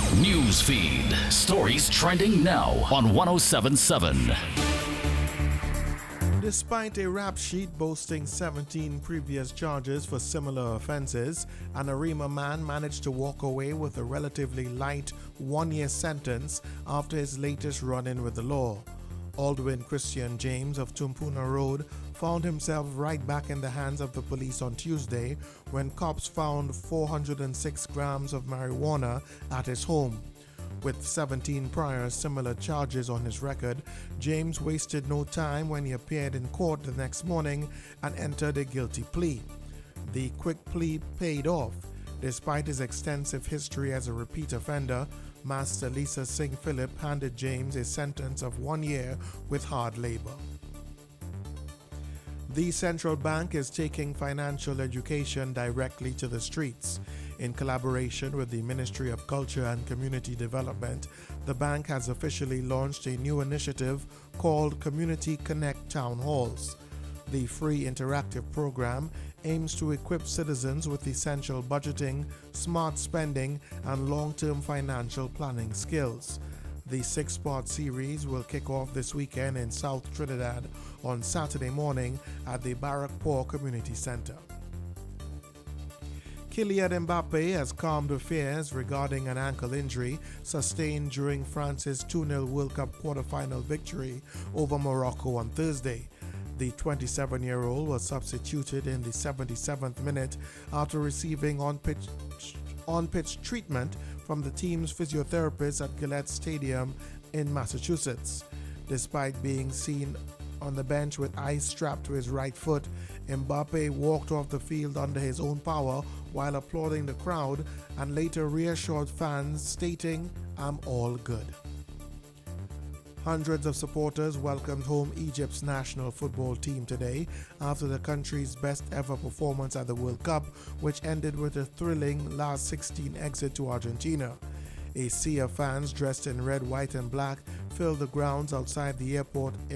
News feed. Stories trending now on 1077. Despite a rap sheet boasting 17 previous charges for similar offenses, an Arima man managed to walk away with a relatively light one-year sentence after his latest run-in with the law. Aldwin Christian James of Tumpuna Road found himself right back in the hands of the police on Tuesday when cops found 406 grams of marijuana at his home. With 17 prior similar charges on his record, James wasted no time when he appeared in court the next morning and entered a guilty plea. The quick plea paid off. Despite his extensive history as a repeat offender, Master Lisa Singh Philip handed James a sentence of 1 year with hard labor. The central bank is taking financial education directly to the streets. In collaboration with the Ministry of Culture and Community Development, the bank has officially launched a new initiative called Community Connect Town Halls. The free interactive program aims to equip citizens with essential budgeting, smart spending, and long-term financial planning skills. The 6-part series will kick off this weekend in South Trinidad on Saturday morning at the Barrackpore Community Center. Kylian Mbappe has calmed fears regarding an ankle injury sustained during France's 2-0 World Cup quarter-final victory over Morocco on Thursday. The 27-year-old was substituted in the 77th minute after receiving on-pitch treatment from the team's physiotherapist at Gillette Stadium in Massachusetts. Despite being seen on the bench with ice strapped to his right foot, Mbappe walked off the field under his own power while applauding the crowd and later reassured fans, stating, "I'm all good." Hundreds of supporters welcomed home Egypt's national football team today after the country's best ever performance at the World Cup, which ended with a thrilling last 16 exit to Argentina. A sea of fans dressed in red, white, and black filled the grounds outside the airport